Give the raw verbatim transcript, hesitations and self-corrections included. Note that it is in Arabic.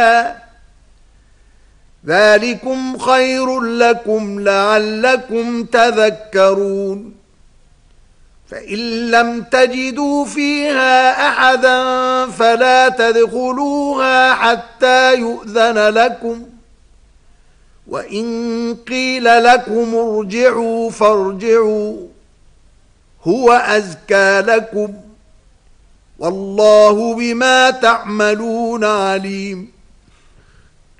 ذلكم خير لكم لعلكم تذكرون فإن لم تجدوا فيها أحدا فلا تدخلوها حتى يؤذن لكم وإن قيل لكم ارجعوا فارجعوا هو أزكى لكم والله بما تعملون عليم